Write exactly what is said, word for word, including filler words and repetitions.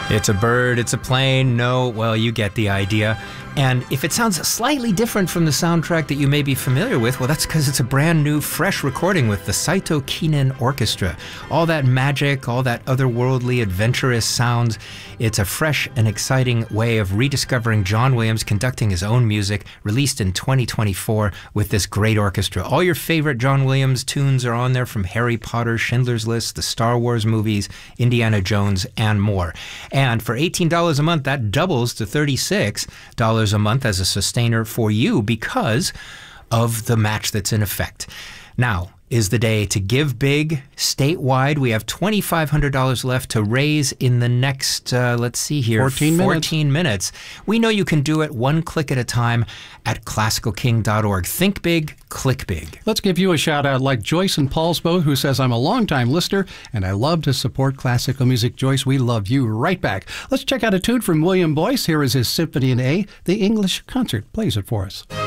It's a bird, it's a plane, no, well, you get the idea. And if it sounds slightly different from the soundtrack that you may be familiar with, well, that's because it's a brand new, fresh recording with the Saito Kinen Orchestra. All that magic, all that otherworldly, adventurous sounds. It's a fresh and exciting way of rediscovering John Williams conducting his own music, released in twenty twenty-four with this great orchestra. All your favorite John Williams tunes are on there, from Harry Potter, Schindler's List, the Star Wars movies, Indiana Jones, and more. And for eighteen dollars a month, that doubles to thirty-six dollars a month as a sustainer for you because of the match that's in effect. Now is the day to give big statewide. We have two thousand five hundred dollars left to raise in the next, uh, let's see here, fourteen, fourteen minutes. We know you can do it one click at a time at classical king dot org. Think big, click big. Let's give you a shout out like Joyce in Paulsbo, who says, I'm a longtime listener and I love to support classical music. Joyce, we love you right back. Let's check out a tune from William Boyce. Here is his Symphony in A. The English Concert plays it for us.